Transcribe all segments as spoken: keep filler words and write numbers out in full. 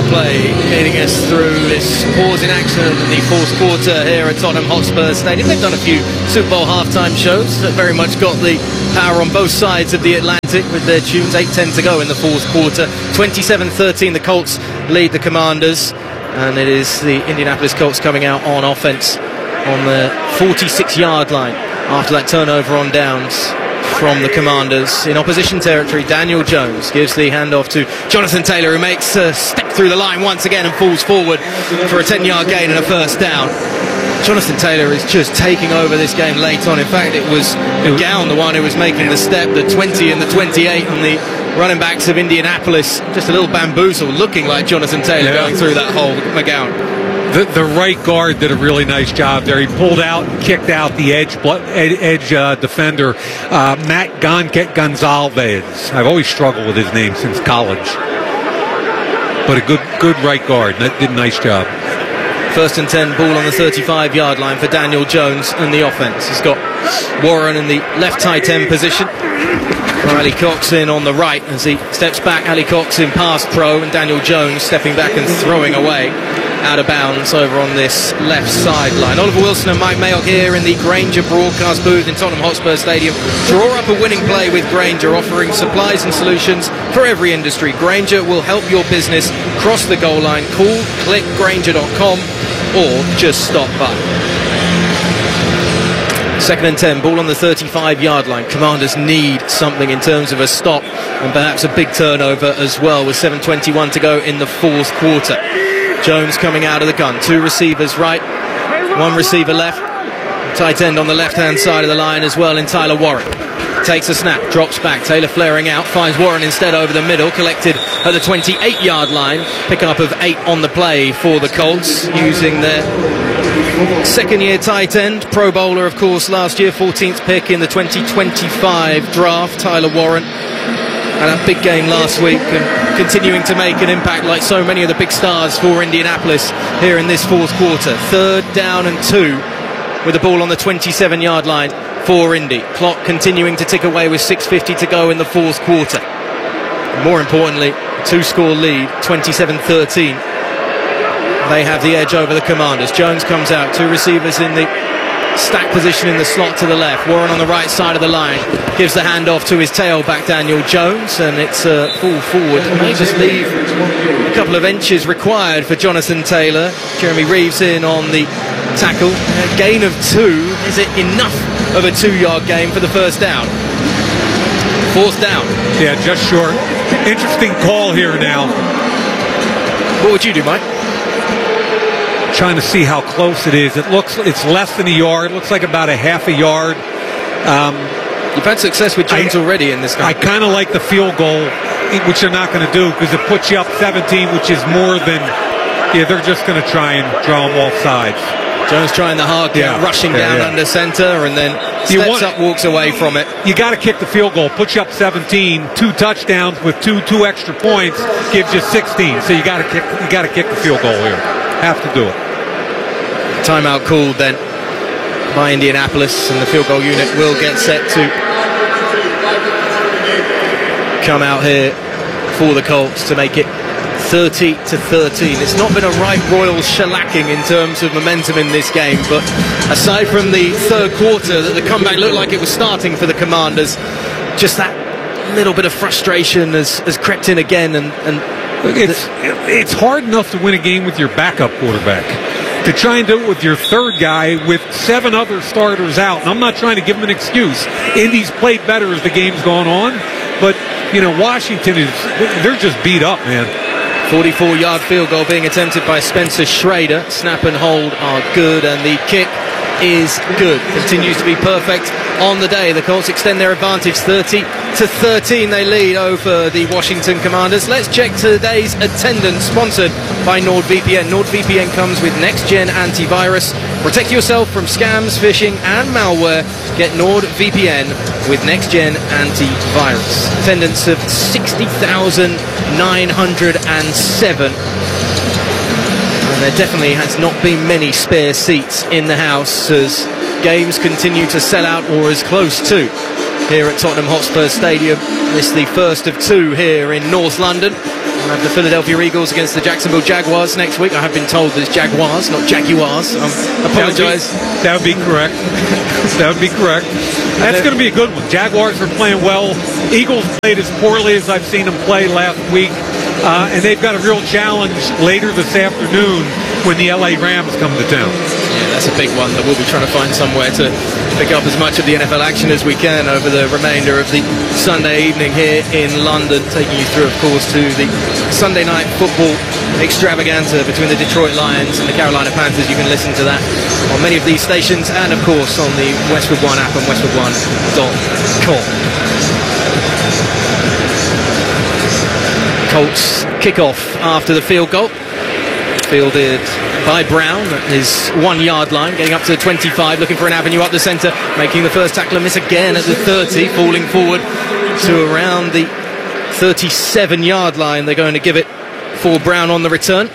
play getting us through this pause in action in the fourth quarter here at Tottenham Hotspur Stadium. They've done a few Super Bowl halftime shows that very much got the power on both sides of the Atlantic with their tunes. eight ten to go in the fourth quarter. twenty-seven thirteen, the Colts lead the Commanders, and it is the Indianapolis Colts coming out on offense on the forty-six yard line after that turnover on downs from the Commanders. In opposition territory, Daniel Jones gives the handoff to Jonathan Taylor, who makes a step through the line once again and falls forward for a ten yard gain and a first down. Jonathan Taylor is just taking over this game late on. In fact, it was McGowan, the one who was making the step, the twenty and the twenty-eight on the running backs of Indianapolis. Just a little bamboozle, looking like Jonathan Taylor yeah. going through that hole, McGowan. The, the right guard did a really nice job there. He pulled out and kicked out the edge edge uh, defender, uh, Matt Gon- Gonzalez. I've always struggled with his name since college. But a good good right guard. That did a nice job. First and ten, ball on the thirty-five yard line for Daniel Jones and the offense. He's got Warren in the left tight end position. Ali Cox in on the right as he steps back. Ali Cox in pass pro, and Daniel Jones stepping back and throwing away out of bounds over on this left sideline. Oliver Wilson and Mike Mayock here in the Grainger broadcast booth in Tottenham Hotspur Stadium. Draw up a winning play with Grainger, offering supplies and solutions for every industry. Grainger will help your business cross the goal line. Call, click grainger dot com or just stop by. Second and ten, ball on the thirty-five yard line. Commanders need something in terms of a stop and perhaps a big turnover as well, with seven twenty-one to go in the fourth quarter. Jones coming out of the gun. Two receivers right, one receiver left. Tight end on the left-hand side of the line as well in Tyler Warren. Takes a snap, drops back. Taylor flaring out, finds Warren instead over the middle. Collected at the twenty-eight yard line. Pickup of eight on the play for the Colts, using their second-year tight end. Pro Bowler, of course, last year. fourteenth pick in the twenty twenty-five draft, Tyler Warren. And that big game last week, and continuing to make an impact like so many of the big stars for Indianapolis here in this fourth quarter. Third down and two with the ball on the twenty-seven yard line for Indy. Clock continuing to tick away with six fifty to go in the fourth quarter. More importantly, two-score lead, twenty-seven thirteen. They have the edge over the Commanders. Jones comes out, two receivers in the stack position in the slot to the left. Warren on the right side of the line gives the handoff to his tailback Daniel Jones, and it's a full forward. It may just leave a couple of inches required for Jonathan Taylor. Jeremy Reeves in on the tackle. A gain of two. Is it enough of a two yard gain for the first down? Fourth down. Yeah, just short. Interesting call here now. What would you do, Mike? Trying to see how close it is. It looks it's less than a yard. Looks like about a half a yard. Um, You've had success with Jones I, already in this game. I kind of like the field goal, which they're not going to do because it puts you up seventeen, which is more than. Yeah, they're just going to try and draw them off sides. Jones trying the hard game, yeah, rushing yeah, down yeah. under center, and then steps want, up, walks away from it. You got to kick the field goal. Put you up seventeen. Two touchdowns with two two extra points gives you sixteen. So you got to kick. You got to kick the field goal here. Have to do it. Timeout called then by Indianapolis, and the field goal unit will get set to come out here for the Colts to make it thirty to thirteen. It's not been a right royal shellacking in terms of momentum in this game, but aside from the third quarter that the comeback looked like it was starting for the Commanders, just that little bit of frustration has, has crept in again. And, and it's, it's hard enough to win a game with your backup quarterback. To try and do it with your third guy with seven other starters out. And I'm not trying to give them an excuse. Indy's played better as the game's gone on. But, you know, Washington is, they're just beat up, man. forty-four yard field goal being attempted by Spencer Schrader. Snap and hold are good, and the kick is good. Continues to be perfect on the day. The Colts extend their advantage thirty to thirteen. They lead over the Washington Commanders. Let's check today's attendance, sponsored by NordVPN. NordVPN comes with next-gen antivirus. Protect yourself from scams, phishing, and malware. Get NordVPN with next-gen antivirus. Attendance of sixty thousand nine hundred seven. And there definitely has not been many spare seats in the house as games continue to sell out, or as close to, here at Tottenham Hotspur Stadium. This is the first of two here in North London. We'll have the Philadelphia Eagles against the Jacksonville Jaguars next week. I have been told there's Jaguars, not Jaguars. I um, apologise. That would be correct. That would be correct. That's going to be a good one. Jaguars are playing well. Eagles played as poorly as I've seen them play last week. Uh, and they've got a real challenge later this afternoon when the L A Rams come to town. Yeah, that's a big one that we'll be trying to find somewhere to pick up as much of the N F L action as we can over the remainder of the Sunday evening here in London, taking you through, of course, to the Sunday night football extravaganza between the Detroit Lions and the Carolina Panthers. You can listen to that on many of these stations and, of course, on the Westwood One app and westwood one dot com. Colts kick off after the field goal. Fielded by Brown at his one-yard line, getting up to the twenty-five, looking for an avenue up the centre, making the first tackler miss again at the thirty, falling forward to around the thirty-seven-yard line. They're going to give it for Brown on the return.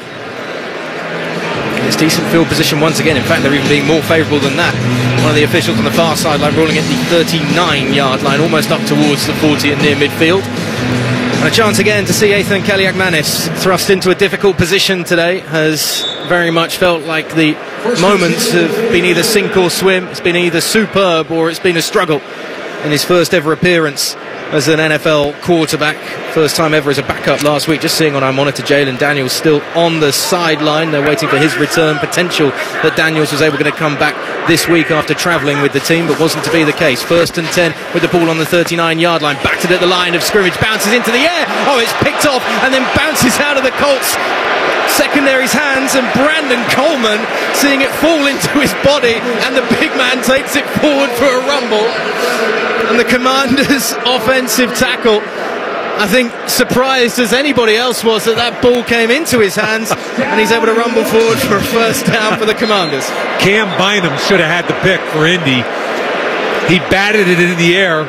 It's decent field position once again. In fact, they're even being more favourable than that. One of the officials on the far sideline ruling at the thirty-nine-yard line, almost up towards the forty and near midfield. And a chance again to see Ethan Kaliakmanis thrust into a difficult position today. Has very much felt like the moments have been either sink or swim. It's been either superb or it's been a struggle in his first ever appearance as an N F L quarterback. First time ever as a backup last week. Just seeing on our monitor, Jalen Daniels still on the sideline. They're waiting for his return. Potential that Daniels was able to come back this week after travelling with the team, but wasn't to be the case. First and ten with the ball on the thirty-nine-yard line. Backed it at the line of scrimmage. Bounces into the air. Oh, it's picked off and then bounces out of the Colts secondary's hands, and Brandon Coleman seeing it fall into his body, and the big man takes it forward for a rumble. And the Commanders' offensive tackle, I think, surprised as anybody else was that that ball came into his hands, and he's able to rumble forward for a first down for the Commanders. Cam Bynum should have had the pick for Indy. He batted it in the air,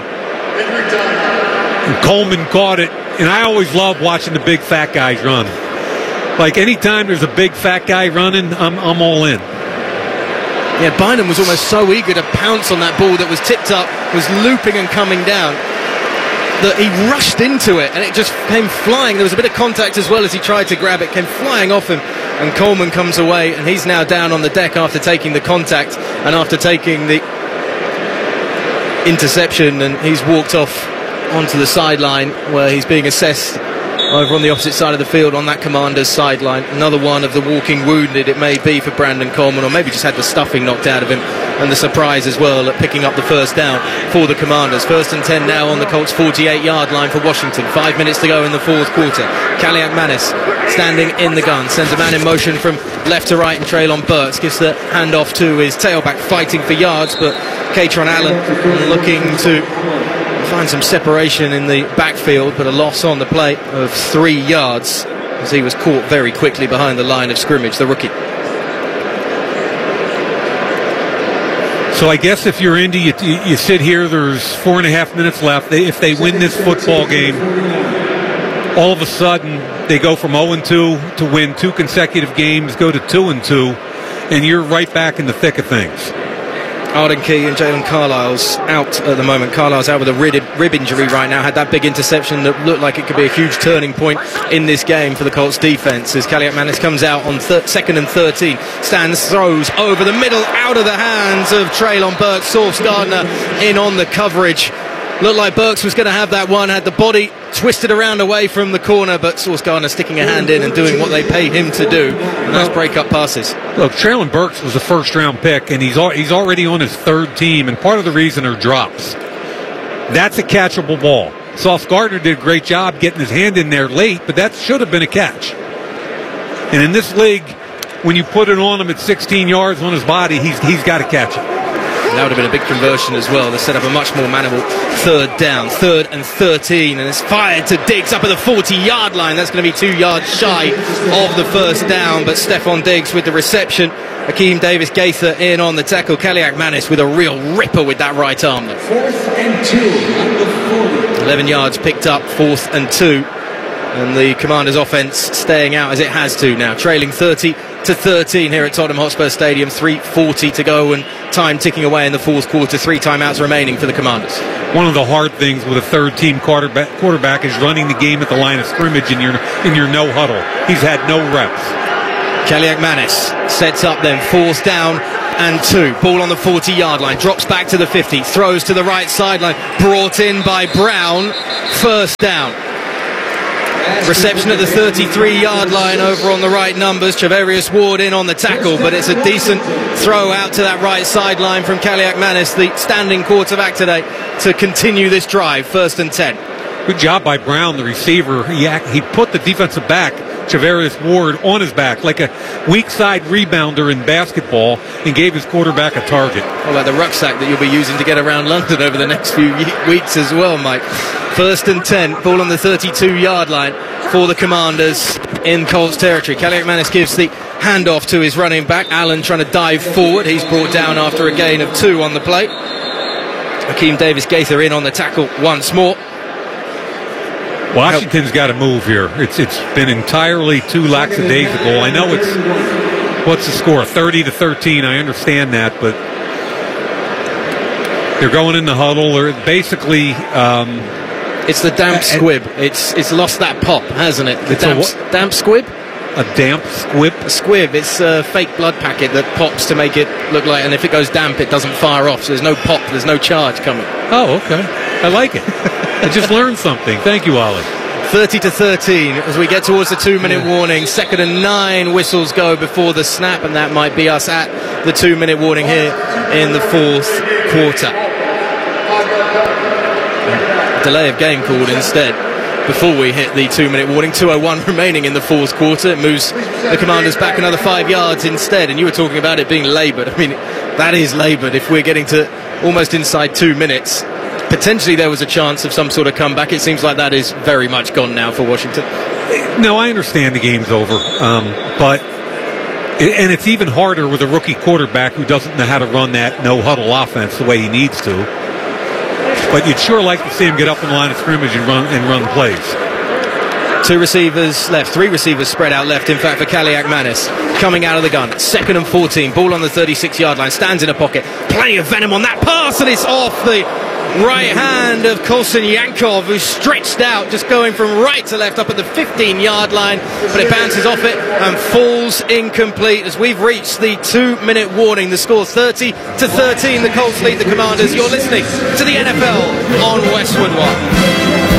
and Coleman caught it. And I always love watching the big fat guys run. Like, anytime there's a big fat guy running, I'm, I'm all in. Yeah, Bynum was almost so eager to pounce on that ball that was tipped up, was looping and coming down, that he rushed into it and it just came flying. There was a bit of contact as well as he tried to grab it, came flying off him, and Coleman comes away, and he's now down on the deck after taking the contact and after taking the interception, and he's walked off onto the sideline where he's being assessed over on the opposite side of the field on that Commander's sideline. Another one of the walking wounded, it may be, for Brandon Coleman, or maybe just had the stuffing knocked out of him, and the surprise as well at picking up the first down for the Commanders. First and ten now on the Colts' forty-eight-yard line for Washington. Five minutes to go in the fourth quarter. Kaliakmanis standing in the gun, sends a man in motion from left to right, and Treylon Burks gives the handoff to his tailback, fighting for yards, but Katron Allen looking to find some separation in the backfield, but a loss on the play of three yards as he was caught very quickly behind the line of scrimmage, the rookie. So I guess if you're Indy, you, you sit here, there's four and a half minutes left. They, if they win this football game, all of a sudden they go from oh and two to win two consecutive games, go to two and two, and you're right back in the thick of things. Arden Key and Jalen Carlisle's out at the moment. Carlisle's out with a rib, rib injury right now. Had that big interception that looked like it could be a huge turning point in this game for the Colts defense as Kaliakmanis comes out on thir- second and thirteen. Stands, throws over the middle, out of the hands of Treylon Burks. Sauce Gardner in on the coverage. Looked like Burks was going to have that one, had the body twisted around away from the corner, but Sauce Gardner sticking a hand in and doing what they pay him to do, and that's break up passes. Look, Treylon Burks was a first round pick, and he's al- he's already on his third team, and part of the reason are drops. That's a catchable ball. Sauce Gardner did a great job getting his hand in there late, but that should have been a catch. And in this league, when you put it on him at sixteen yards on his body, he's he's got to catch it. That would have been a big conversion as well to set up a much more manageable third down. Third and thirteen, and it's fired to Diggs up at the forty-yard line. That's going to be two yards shy of the first down, but Stephon Diggs with the reception. Akeem Davis-Gaither in on the tackle. Kaliakmanis with a real ripper with that right arm. Fourth and two. eleven yards picked up, fourth and two. And the Commanders' offense staying out as it has to now, trailing thirty to thirteen here at Tottenham Hotspur Stadium. three forty to go and time ticking away in the fourth quarter. Three timeouts remaining for the Commanders. One of the hard things with a third-team quarterback, quarterback is running the game at the line of scrimmage in your in your no huddle. He's had no reps. Kaliakmanis sets up then, fourth down and two. Ball on the forty-yard line, drops back to the fifty, throws to the right sideline, brought in by Brown, first down. Reception at the thirty-three-yard line over on the right numbers. Treverius Ward in on the tackle, but it's a decent throw out to that right sideline from Kaliakmanis, the standing quarterback today, to continue this drive, first and ten. Good job by Brown, the receiver. He, he put the defensive back, Treverius Ward, on his back like a weak side rebounder in basketball and gave his quarterback a target. Well, like the rucksack that you'll be using to get around London over the next few weeks as well, Mike. First and ten, ball on the thirty-two-yard line for the Commanders in Colts territory. Kaliakmanis gives the handoff to his running back. Allen trying to dive forward. He's brought down after a gain of two on the play. Hakeem Davis-Gaither in on the tackle once more. Washington's got to move here. It's It's been entirely too lackadaisical. I know it's, what's the score, thirty to thirteen. I understand that, but they're going in the huddle. They're basically... Um, it's the damp squib. It's it's lost that pop, hasn't it? The it's damp, a what? damp squib? A damp squib? A squib. It's a fake blood packet that pops to make it look like, and if it goes damp, it doesn't fire off. So there's no pop, there's no charge coming. Oh, okay. I like it. I just learned something. Thank you, Ollie. thirty to thirteen as we get towards the two-minute warning. Second and nine whistles go before the snap, and that might be us at the two-minute warning here in the fourth quarter. Delay of game called instead before we hit the two-minute warning. two oh one remaining in the fourth quarter. It moves the Commanders back another five yards instead. And you were talking about it being laboured. I mean, that is laboured. If we're getting to almost inside two minutes, potentially there was a chance of some sort of comeback. It seems like that is very much gone now for Washington. No, I understand the game's over, um, but and it's even harder with a rookie quarterback who doesn't know how to run that no-huddle offense the way he needs to. But you'd sure like to see him get up in the line of scrimmage and run and run plays. Two receivers left, three receivers spread out left, in fact, for Kaliakmanis. Coming out of the gun, second and fourteen, ball on the thirty-six-yard line, stands in a pocket. Plenty of venom on that pass, and it's off the right hand of Colson Yankov, who's stretched out, just going from right to left up at the fifteen-yard line, but it bounces off it and falls incomplete as we've reached the two-minute warning. The score thirty to thirteen. The Colts lead the Commanders. You're listening to the N F L on Westwood One.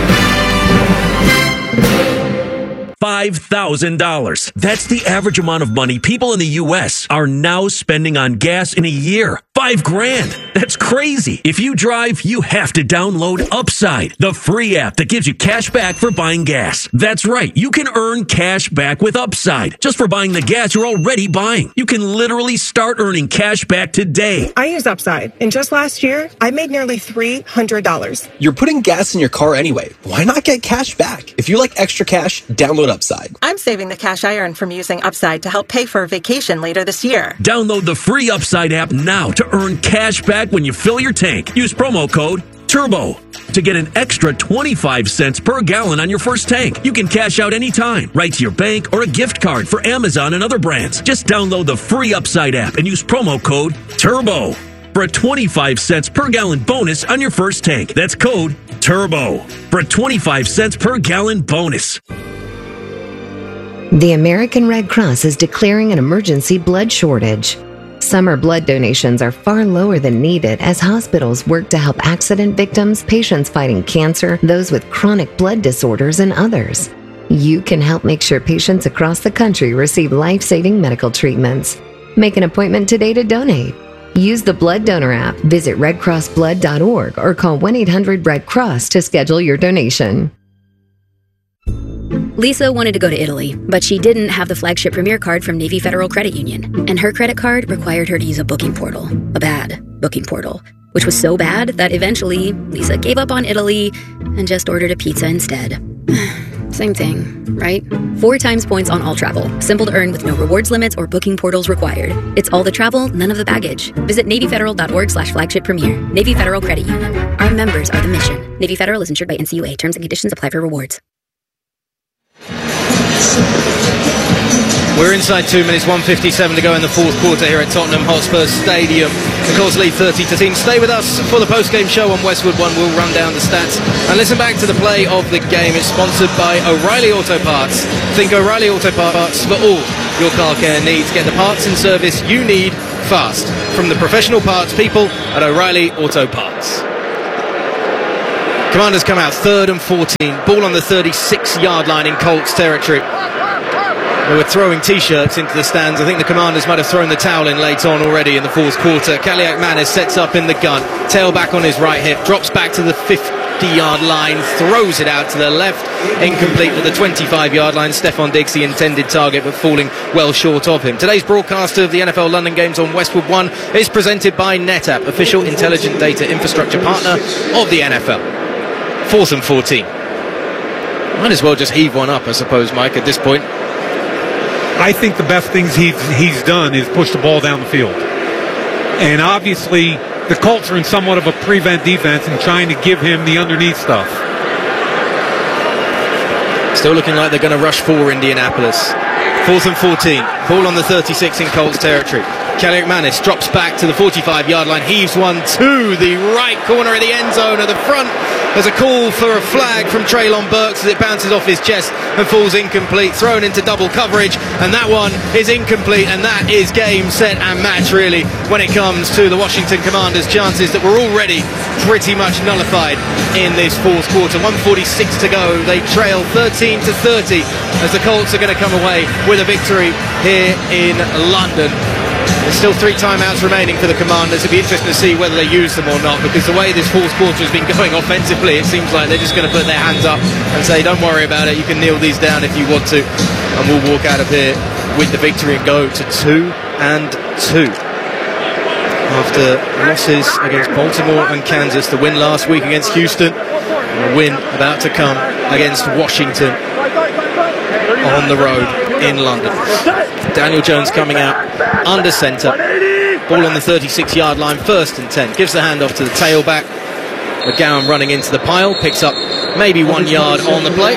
five thousand dollars. That's the average amount of money people in the U S are now spending on gas in a year. Five grand. That's crazy. If you drive, you have to download Upside, the free app that gives you cash back for buying gas. That's right. You can earn cash back with Upside just for buying the gas you're already buying. You can literally start earning cash back today. I use Upside, and just last year, I made nearly three hundred dollars. You're putting gas in your car anyway. Why not get cash back? If you like extra cash, download Upside. I'm saving the cash I earn from using Upside to help pay for a vacation later this year. Download the free Upside app now to earn cash back when you fill your tank. Use promo code TURBO to get an extra twenty-five cents per gallon on your first tank. You can cash out anytime, right to your bank or a gift card for Amazon and other brands. Just download the free Upside app and use promo code TURBO for a twenty-five cents per gallon bonus on your first tank. That's code TURBO for a twenty-five cents per gallon bonus. The American Red Cross is declaring an emergency blood shortage. Summer blood donations are far lower than needed as hospitals work to help accident victims, patients fighting cancer, those with chronic blood disorders, and others. You can help make sure patients across the country receive life-saving medical treatments. Make an appointment today to donate. Use the Blood Donor app, visit red cross blood dot org, or call one eight hundred red cross to schedule your donation. Lisa wanted to go to Italy, but she didn't have the flagship Premier card from Navy Federal Credit Union, and her credit card required her to use a booking portal, a bad booking portal, which was so bad that eventually Lisa gave up on Italy and just ordered a pizza instead. Same thing, right? Four times points on all travel. Simple to earn with no rewards limits or booking portals required. It's all the travel, none of the baggage. Visit navy federal dot org slash flagship premier. Navy Federal Credit Union. Our members are the mission. Navy Federal is insured by N C U A. Terms and conditions apply for rewards. We're inside two minutes, one fifty-seven to go in the fourth quarter here at Tottenham Hotspur Stadium. The Colts lead thirty to ten. Stay with us for the post-game show on Westwood One. We'll run down the stats and listen back to the play of the game. It's sponsored by O'Reilly Auto Parts. Think O'Reilly Auto Parts for all your car care needs. Get the parts and service you need fast from the professional parts people at O'Reilly Auto Parts. Commanders come out third and fourteen. Ball on the thirty-six yard line in Colts territory. They were throwing T-shirts into the stands. I think the Commanders might have thrown the towel in late on already in the fourth quarter. Kaliakmanis sets up in the gun. Tailback on his right hip. Drops back to the fifty yard line. Throws it out to the left. Incomplete at the twenty-five yard line. Stephon Diggs, the intended target, but falling well short of him. Today's broadcast of the N F L London games on Westwood One is presented by NetApp, official intelligent data infrastructure partner of the N F L. Fourth and fourteen. Might as well just heave one up, I suppose, Mike, at this point. I think the best things he's, he's done is push the ball down the field. And obviously, the Colts are in somewhat of a prevent defense and trying to give him the underneath stuff. Still looking like they're going to rush for Indianapolis. Fourth and fourteen. Ball on the thirty-six in Colts territory. Kaliakmanis drops back to the forty-five yard line. Heaves one to the right corner of the end zone at the front. There's a call for a flag from Treylon Burks as it bounces off his chest and falls incomplete. Thrown into double coverage, and that one is incomplete, and that is game, set, and match, really, when it comes to the Washington Commanders' chances that were already pretty much nullified in this fourth quarter. one forty-six to go. They trail thirteen to thirty as the Colts are going to come away with a victory here in London. There's still three timeouts remaining for the Commanders. It'll be interesting to see whether they use them or not, because the way this fourth quarter has been going offensively, it seems like they're just going to put their hands up and say, don't worry about it, you can kneel these down if you want to, and we'll walk out of here with the victory and go to two and two. After losses against Baltimore and Kansas, the win last week against Houston, and a win about to come against Washington on the road in London. Daniel Jones coming out under centre. Ball on the thirty-six yard line, first and ten. Gives the handoff to the tailback. McGowan running into the pile. Picks up maybe one yard on the play.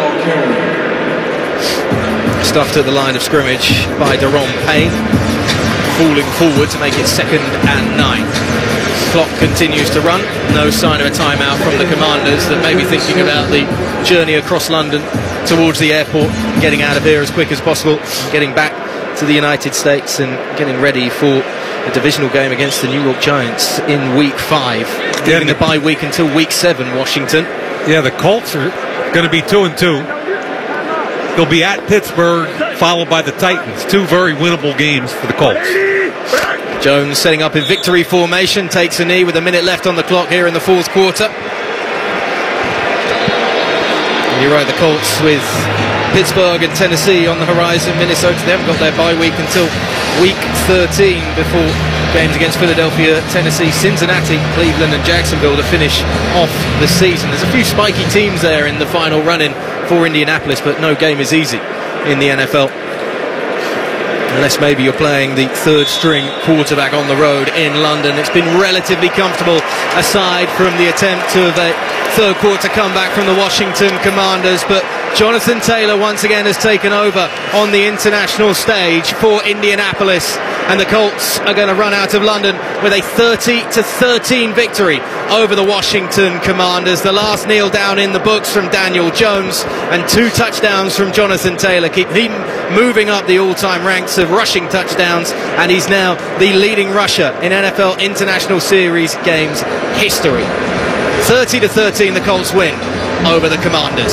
Stuffed at the line of scrimmage by Daron Payne. Falling forward to make it second and nine. Clock continues to run. No sign of a timeout from the Commanders that may be thinking about the journey across London towards the airport, getting out of here as quick as possible, getting back to the United States and getting ready for a divisional game against the New York Giants in week five. Getting the bye week until week seven, Washington. Yeah, the Colts are going to be two and two. They'll be at Pittsburgh, followed by the Titans. Two very winnable games for the Colts. Jones setting up in victory formation, takes a knee with a minute left on the clock here in the fourth quarter. And you're right, the Colts with Pittsburgh and Tennessee on the horizon. Minnesota, they haven't got their bye week until week thirteen before games against Philadelphia, Tennessee, Cincinnati, Cleveland and Jacksonville to finish off the season. There's a few spiky teams there in the final run-in for Indianapolis, but no game is easy in the N F L. Unless maybe you're playing the third string quarterback on the road in London. It's been relatively comfortable aside from the attempt of a third quarter comeback from the Washington Commanders, but Jonathan Taylor once again has taken over on the international stage for Indianapolis, and the Colts are going to run out of London with a thirty to thirteen victory over the Washington Commanders. The last kneel down in the books from Daniel Jones, and two touchdowns from Jonathan Taylor keep him moving up the all-time ranks of rushing touchdowns, and he's now the leading rusher in N F L International Series games history. thirty to thirteen, the Colts win over the Commanders.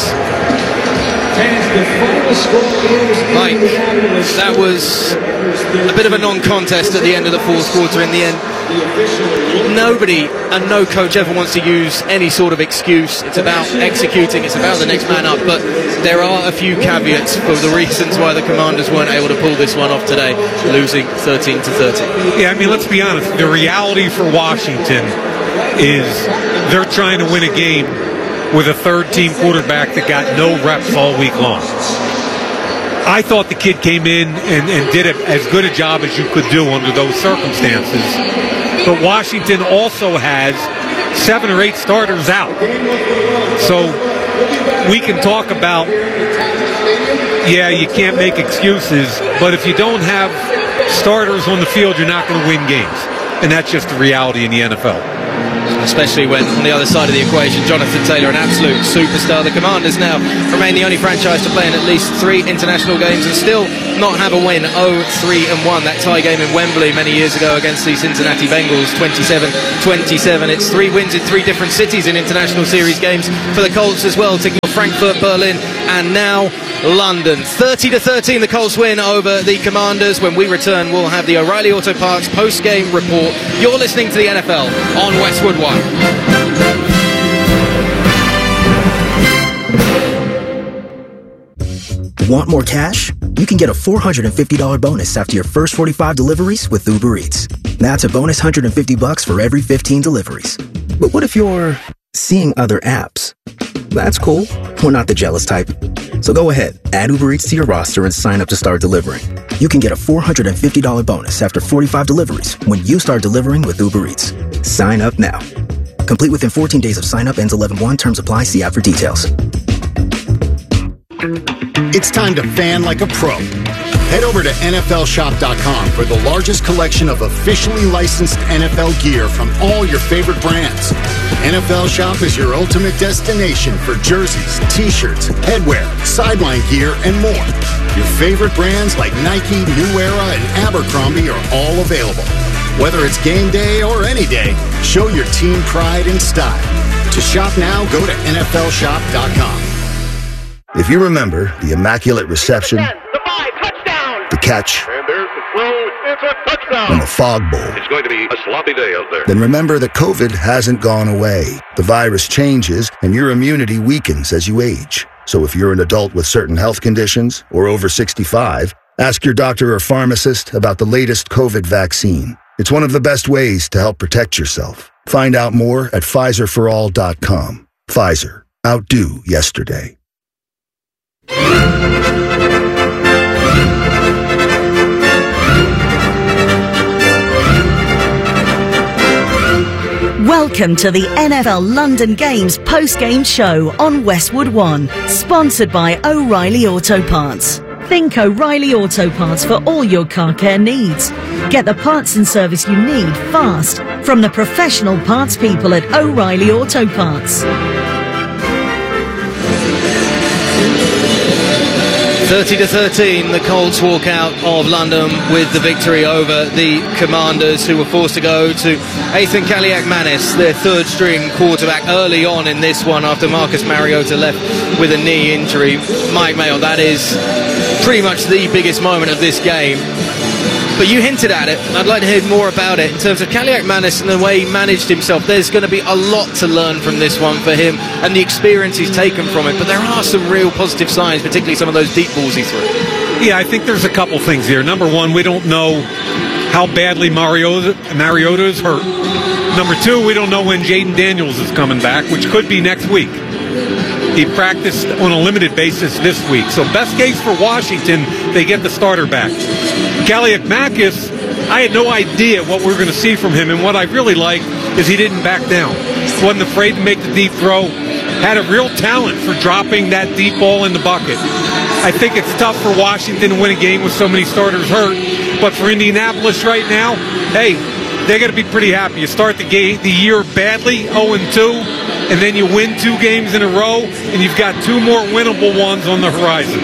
Mike, that was a bit of a non-contest at the end of the fourth quarter. In the end, nobody and no coach ever wants to use any sort of excuse. It's about executing, it's about the next man up, but there are a few caveats for the reasons why the Commanders weren't able to pull this one off today, losing thirteen to thirty. Yeah, I mean, let's be honest, the reality for Washington is they're trying to win a game with a third-team quarterback that got no reps all week long. I thought the kid came in and, and did a, as good a job as you could do under those circumstances. But Washington also has seven or eight starters out. So we can talk about yeah, you can't make excuses, but if you don't have starters on the field, you're not going to win games. And that's just the reality in the N F L. Especially when, on the other side of the equation, Jonathan Taylor, an absolute superstar. The Commanders now remain the only franchise to play in at least three international games and still not have a win. oh three and one. That tie game in Wembley many years ago against the Cincinnati Bengals, twenty-seven twenty-seven. It's three wins in three different cities in international series games for the Colts as well, taking Frankfurt, Berlin, and now London. thirty to thirteen, the Colts win over the Commanders. When we return, we'll have the O'Reilly Auto Parts post-game report. You're listening to the N F L on Westwood One. Want more cash? You can get a four hundred fifty dollars bonus after your first forty-five deliveries with Uber Eats. That's a bonus one hundred fifty bucks for every fifteen deliveries. But what if you're seeing other apps? That's cool. We're not the jealous type. So go ahead, add Uber Eats to your roster and sign up to start delivering. You can get a four hundred fifty dollars bonus after forty-five deliveries when you start delivering with Uber Eats. Sign up now. Complete within fourteen days of sign up, ends eleven one. Terms apply. See app for details. It's time to fan like a pro. Head over to N F L shop dot com for the largest collection of officially licensed N F L gear from all your favorite brands. N F L Shop is your ultimate destination for jerseys, t-shirts, headwear, sideline gear, and more. Your favorite brands like Nike, New Era, and Abercrombie are all available. Whether it's game day or any day, show your team pride and style. To shop now, go to N F L shop dot com. If you remember the Immaculate Reception, the five, touchdown, the catch, and there's the throw, it's a touchdown, and the Fog Bowl, it's going to be a sloppy day out there. Then remember that COVID hasn't gone away. The virus changes, and your immunity weakens as you age. So if you're an adult with certain health conditions or over sixty-five, ask your doctor or pharmacist about the latest COVID vaccine. It's one of the best ways to help protect yourself. Find out more at Pfizer for all dot com. Pfizer. Outdo yesterday. Welcome to the N F L London Games post-game show on Westwood One, sponsored by O'Reilly Auto Parts. Think O'Reilly Auto Parts for all your car care needs. Get the parts and service you need fast from the professional parts people at O'Reilly Auto Parts. thirty to thirteen, the Colts walk out of London with the victory over the Commanders, who were forced to go to Ethan Kaliak-Manis, their third-string quarterback, early on in this one after Marcus Mariota left with a knee injury. Mike Mayo, that is pretty much the biggest moment of this game. But you hinted at it. I'd like to hear more about it in terms of Kaliak-Manis and the way he managed himself. There's going to be a lot to learn from this one for him and the experience he's taken from it. But there are some real positive signs, particularly some of those deep balls he threw. Yeah, I think there's a couple things here. Number one, we don't know how badly Mariota, Mariota is hurt. Number two, we don't know when Jaden Daniels is coming back, which could be next week. He practiced on a limited basis this week. So best case for Washington, they get the starter back. Kaliak-Manis, I had no idea what we were going to see from him, and what I really liked is he didn't back down. Wasn't afraid to make the deep throw. Had a real talent for dropping that deep ball in the bucket. I think it's tough for Washington to win a game with so many starters hurt, but for Indianapolis right now, hey, they're going to be pretty happy. You start the game, the year badly, oh and two, and then you win two games in a row, and you've got two more winnable ones on the horizon.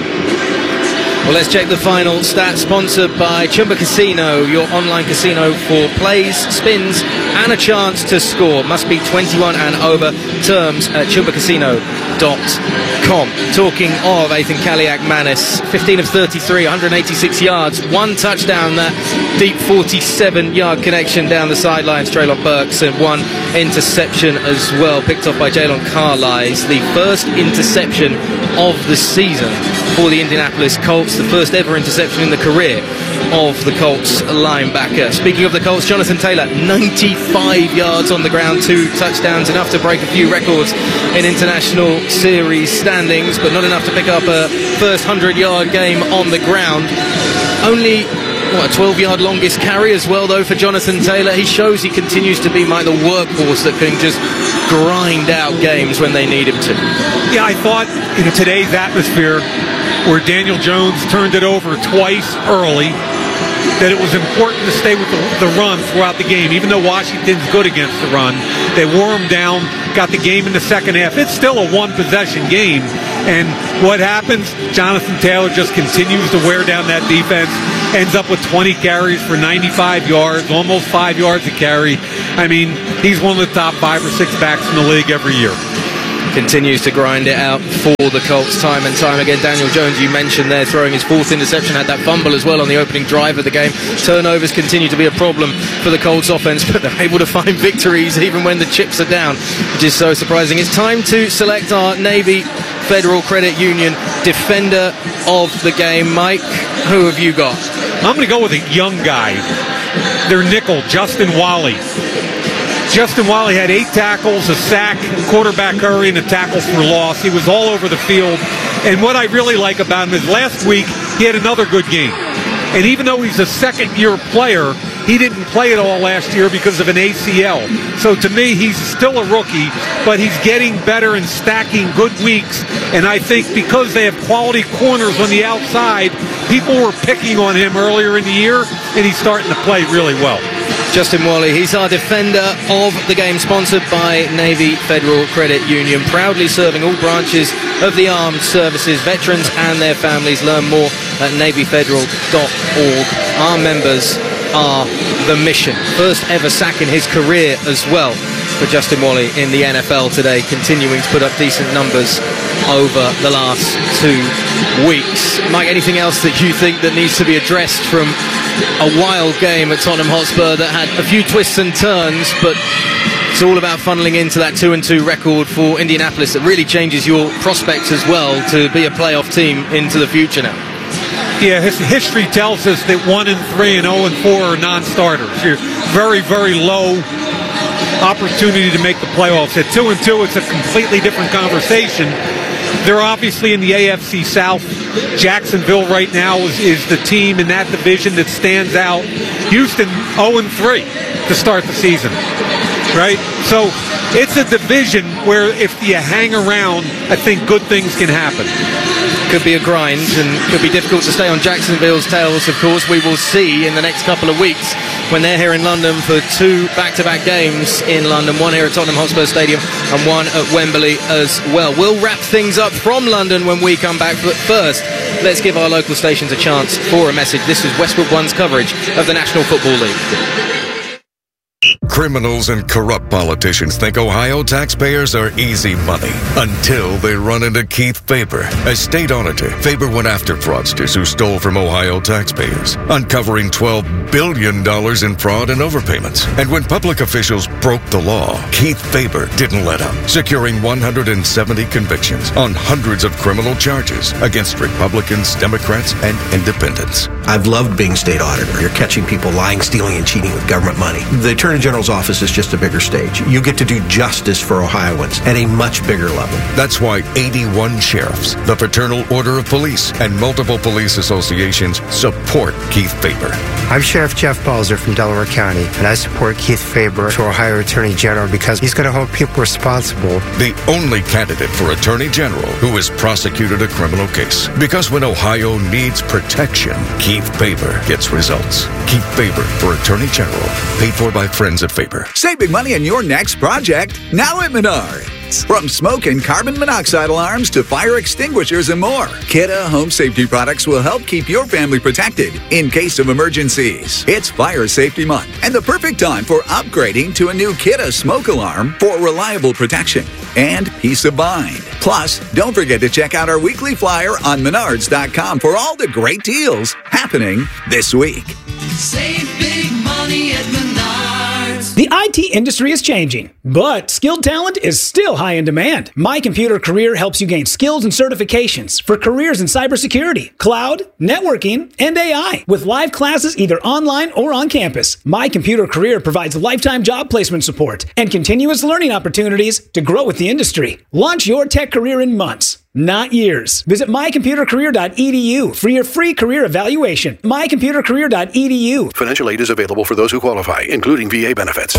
Well, let's check the final stats, sponsored by Chumba Casino, your online casino for plays, spins, and a chance to score. Must be twenty-one and over. Terms at chumba casino dot com. Talking of Ethan Kaliak-Manis, fifteen of thirty-three, one hundred eighty-six yards, one touchdown, that deep forty-seven-yard connection down the sidelines, Treylon Burks, and one interception as well, picked off by Jalen Carlisle. The first interception of the season for the Indianapolis Colts, the first ever interception in the career of the Colts linebacker. Speaking of the Colts, Jonathan Taylor, ninety-five yards on the ground, two touchdowns, enough to break a few records in international series standings, but not enough to pick up a first hundred-yard game on the ground. Only what, a twelve-yard longest carry as well, though, for Jonathan Taylor. He shows he continues to be like the workhorse that can just grind out games when they need him to. Yeah, I thought in today's atmosphere, where Daniel Jones turned it over twice early, that it was important to stay with the, the run throughout the game. Even though Washington's good against the run, they wore them down, got the game in the second half. It's still a one-possession game. And what happens? Jonathan Taylor just continues to wear down that defense, ends up with twenty carries for ninety-five yards, almost five yards a carry. I mean, he's one of the top five or six backs in the league every year. Continues to grind it out for the Colts time and time again. Daniel Jones, you mentioned there, throwing his fourth interception, had that fumble as well on the opening drive of the game. Turnovers continue to be a problem for the Colts offense, but they're able to find victories even when the chips are down, which is so surprising. It's time to select our Navy Federal Credit Union Defender of the Game. Mike, who have you got? I'm going to go with a young guy. Their nickel, Justin Wally. Justin Wally had eight tackles, a sack, quarterback hurry, and a tackle for loss. He was all over the field. And what I really like about him is last week he had another good game. And even though he's a second-year player, he didn't play it all last year because of an A C L. So to me, he's still a rookie, but he's getting better and stacking good weeks. And I think because they have quality corners on the outside, people were picking on him earlier in the year, and he's starting to play really well. Justin Wally, he's our Defender of the Game, sponsored by Navy Federal Credit Union, proudly serving all branches of the armed services, veterans and their families. Learn more at navy federal dot org. Our members are the mission. First ever sack in his career as well for Justin Wally in the N F L today, continuing to put up decent numbers over the last two weeks. Mike, anything else that you think that needs to be addressed from a wild game at Tottenham Hotspur that had a few twists and turns, but it's all about funneling into that two and two record for Indianapolis that really changes your prospects as well to be a playoff team into the future now? Yeah, his history tells us that one and three and zero and four are non-starters. You're very, very low opportunity to make the playoffs. At two and two, it's a completely different conversation. They're obviously in the A F C South. Jacksonville right now is, is the team in that division that stands out. Houston zero and three to start the season, right? So it's a division where if you hang around, I think good things can happen. Could be a grind and could be difficult to stay on Jacksonville's tails, of course. We will see in the next couple of weeks when they're here in London for two back-to-back games in London, one here at Tottenham Hotspur Stadium and one at Wembley as well. We'll wrap things up from London when we come back, but first, let's give our local stations a chance for a message. This is Westwood One's coverage of the National Football League. Criminals and corrupt politicians think Ohio taxpayers are easy money until they run into Keith Faber. As state auditor, Faber went after fraudsters who stole from Ohio taxpayers, uncovering twelve billion dollars in fraud and overpayments. And when public officials broke the law, Keith Faber didn't let up, securing one hundred seventy convictions on hundreds of criminal charges against Republicans, Democrats, and independents. I've loved being state auditor. You're catching people lying, stealing, and cheating with government money. The Attorney General's office is just a bigger stage. You get to do justice for Ohioans at a much bigger level. That's why eighty-one sheriffs, the Fraternal Order of Police, and multiple police associations support Keith Faber. I'm Sheriff Jeff Balzer from Delaware County, and I support Keith Faber for Ohio Attorney General because he's going to hold people responsible. The only candidate for Attorney General who has prosecuted a criminal case. Because when Ohio needs protection, Keith Faber gets results. Keith Faber for Attorney General. Paid for by friends at Faber. Save big money on your next project now at Menards. From smoke and carbon monoxide alarms to fire extinguishers and more, Kidde Home Safety products will help keep your family protected in case of emergencies. It's Fire Safety Month and the perfect time for upgrading to a new Kidde smoke alarm for reliable protection and peace of mind. Plus, don't forget to check out our weekly flyer on menards dot com for all the great deals happening this week. Save big money at Menards. The I T industry is changing, but skilled talent is still high in demand. My Computer Career helps you gain skills and certifications for careers in cybersecurity, cloud, networking, and A I, with live classes either online or on campus. My Computer Career provides lifetime job placement support and continuous learning opportunities to grow with the industry. Launch your tech career in months, not years. Visit my computer career dot e d u for your free career evaluation. my computer career dot e d u. Financial aid is available for those who qualify, including V A benefits.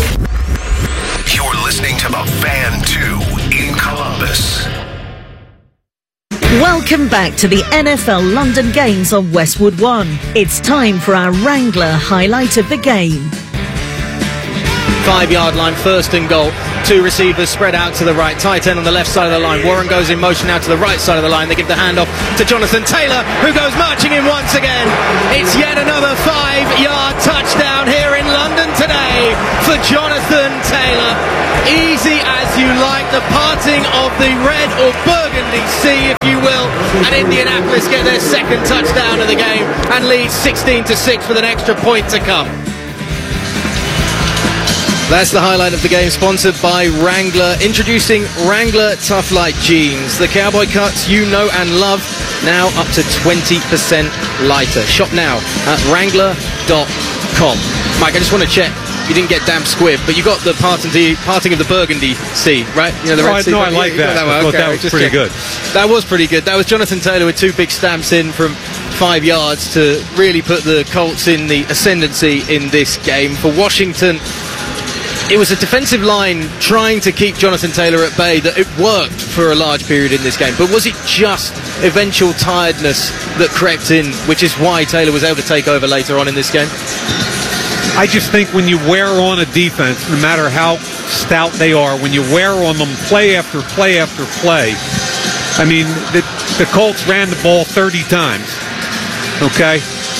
You're listening to The Fan two in Columbus. Welcome back to the N F L London Games on Westwood One. It's time for our Wrangler highlight of the game. Five-yard line, first and goal. Two receivers spread out to the right. Tight end on the left side of the line. Warren goes in motion now to the right side of the line. They give the handoff to Jonathan Taylor, who goes marching in once again. It's yet another five-yard touchdown here in London today for Jonathan Taylor. Easy as you like. The parting of the red or burgundy sea, if you will. And Indianapolis get their second touchdown of the game and lead sixteen to six with an extra point to come. That's the highlight of the game, sponsored by Wrangler. Introducing Wrangler Tough Light jeans. The cowboy cuts you know and love, now up to twenty percent lighter. Shop now at wrangler dot com. Mike, I just want to check. You didn't get damp squib, but you got the parting, the parting of the burgundy sea, right? You know, the oh, red sea. No, I like that. that. I thought okay, that was just pretty check. good. That was pretty good. That was Jonathan Taylor with two big stamps in from five yards to really put the Colts in the ascendancy in this game. For Washington, it was a defensive line trying to keep Jonathan Taylor at bay that it worked for a large period in this game. But was it just eventual tiredness that crept in, which is why Taylor was able to take over later on in this game? I just think when you wear on a defense, no matter how stout they are, when you wear on them play after play after play, I mean, the, the Colts ran the ball thirty times, okay?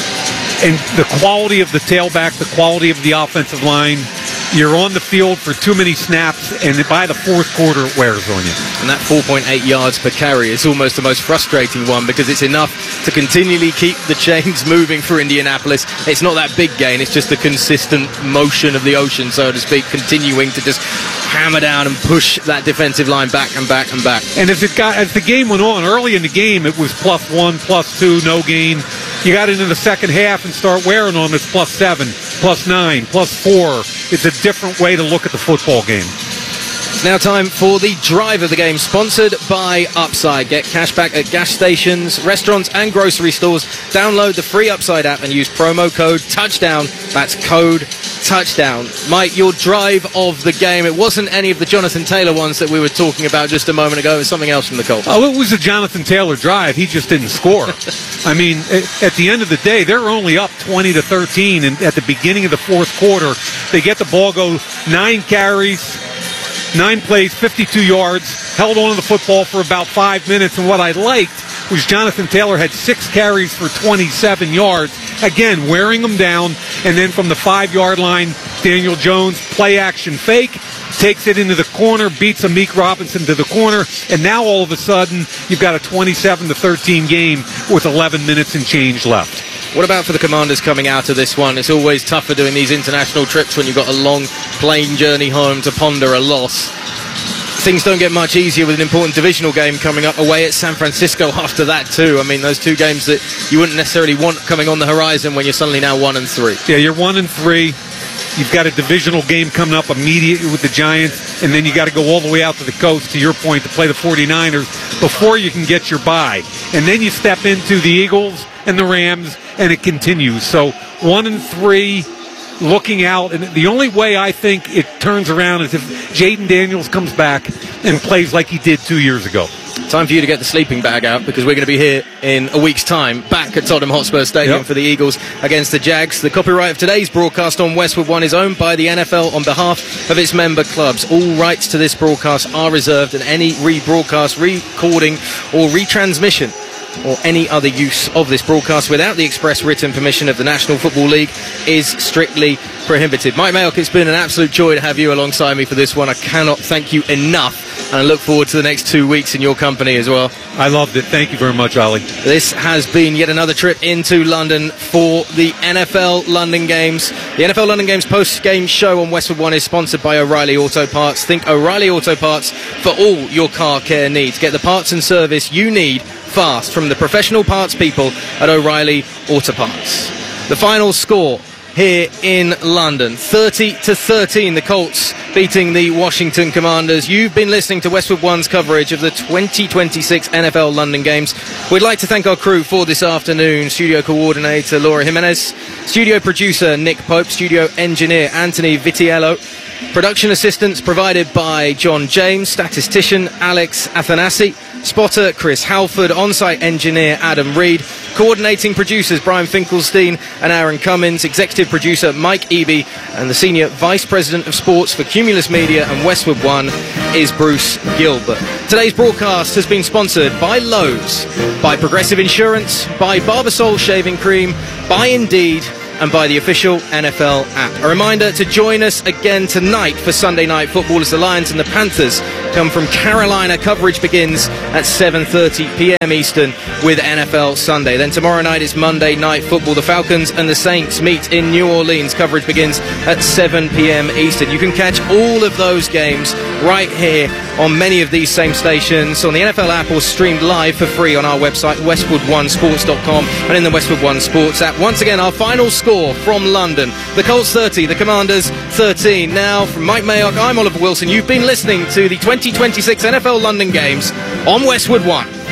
And the quality of the tailback, the quality of the offensive line, you're on the field for too many snaps, and by the fourth quarter, it wears on you. And that four point eight yards per carry is almost the most frustrating one, because it's enough to continually keep the chains moving for Indianapolis. It's not that big gain, it's just the consistent motion of the ocean, so to speak, continuing to just hammer down and push that defensive line back and back and back. And as it got, as the game went on, early in the game, it was plus one, plus two, no gain. You got into the second half and start wearing on this plus seven, plus nine, plus four. It's a different way to look at the football game. It's now time for the drive of the game, sponsored by Upside. Get cash back at gas stations, restaurants and grocery stores. Download the free Upside app and use promo code TOUCHDOWN. That's code TOUCHDOWN. Mike, your drive of the game, it wasn't any of the Jonathan Taylor ones that we were talking about just a moment ago. It was something else from the Colts. Oh, it was a Jonathan Taylor drive. He just didn't score. I mean, at the end of the day, they're only up twenty to thirteen, and at the beginning of the fourth quarter, they get the ball, go nine carries, nine plays, fifty-two yards, held on to the football for about five minutes, and what I liked was Jonathan Taylor had six carries for twenty-seven yards, again, wearing them down, and then from the five-yard line, Daniel Jones, play-action fake, takes it into the corner, beats Amik Robinson to the corner, and now all of a sudden, you've got a twenty-seven to thirteen game with eleven minutes and change left. What about for the Commanders coming out of this one? It's always tougher doing these international trips when you've got a long plane journey home to ponder a loss. Things don't get much easier with an important divisional game coming up away at San Francisco after that too. I mean, those two games that you wouldn't necessarily want coming on the horizon when you're suddenly now one and three. Yeah, you're one and three. You've got a divisional game coming up immediately with the Giants, and then you got to go all the way out to the coast, to your point, to play the forty-niners before you can get your bye. And then you step into the Eagles and the Rams, and it continues. So one and three, looking out, and the only way I think it turns around is if Jaden Daniels comes back and plays like he did two years ago. Time for you to get the sleeping bag out, because we're going to be here in a week's time back at Tottenham Hotspur Stadium yep. for the Eagles against the Jags. The copyright of today's broadcast on Westwood One is owned by the N F L on behalf of its member clubs. All rights to this broadcast are reserved, and any rebroadcast, recording or retransmission or any other use of this broadcast without the express written permission of the National Football League is strictly prohibited. Mike Mayock, it's been an absolute joy to have you alongside me for this one. I cannot thank you enough, and I look forward to the next two weeks in your company as well. I loved it. Thank you very much, Ollie. This has been yet another trip into London for the N F L London Games. The N F L London Games post-game show on Westwood One is sponsored by O'Reilly Auto Parts. Think O'Reilly Auto Parts for all your car care needs. Get the parts and service you need fast from the professional parts people at O'Reilly Auto Parts. The final score here in London, thirty to thirteen, the Colts beating the Washington Commanders. You've been listening to Westwood One's coverage of the twenty twenty-six N F L London Games. We'd like to thank our crew for this afternoon: studio coordinator Laura Jimenez, studio producer Nick Pope, studio engineer Anthony Vitiello, production assistance provided by John James, statistician Alex Athanasi, spotter Chris Halford, on-site engineer Adam Reed, coordinating producers Brian Finkelstein and Aaron Cummins, executive producer Mike Eby, and the senior vice president of sports for Cumulus Media and Westwood One is Bruce Gilbert. Today's broadcast has been sponsored by Lowe's, by Progressive Insurance, by Barbasol Shaving Cream, by Indeed, and by the official N F L app. A reminder to join us again tonight for Sunday Night Football as the Lions and the Panthers come from Carolina. Coverage begins at seven thirty p.m. Eastern with N F L Sunday. Then tomorrow night is Monday Night Football. The Falcons and the Saints meet in New Orleans. Coverage begins at seven p.m. Eastern. You can catch all of those games right here on many of these same stations on the N F L app or streamed live for free on our website westwood one sports dot com and in the Westwood One Sports app. Once again, our final score from London: the Colts thirty, the Commanders thirteen. Now, from Mike Mayock, I'm Oliver Wilson. You've been listening to the twenty twenty-six N F L London Games on Westwood One.